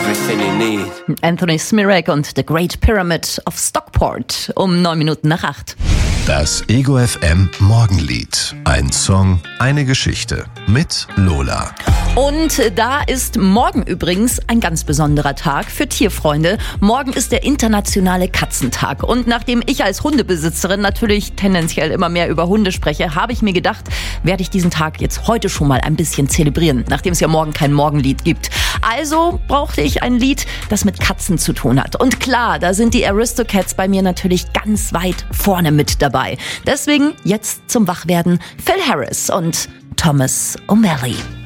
everything you need. Anthony Smirek und The Great Pyramid of Stockport um 8:09. Das Ego FM Morgenlied. Ein Song, eine Geschichte mit Lola. Und da ist morgen übrigens ein ganz besonderer Tag für Tierfreunde. Morgen ist der internationale Katzentag. Und nachdem ich als Hundebesitzerin natürlich tendenziell immer mehr über Hunde spreche, habe ich mir gedacht, werde ich diesen Tag jetzt heute schon mal ein bisschen zelebrieren, nachdem es ja morgen kein Morgenlied gibt. Also brauchte ich ein Lied, das mit Katzen zu tun hat. Und klar, da sind die Aristocats bei mir natürlich ganz weit vorne mit dabei. Deswegen jetzt zum Wachwerden Phil Harris und Thomas O'Malley.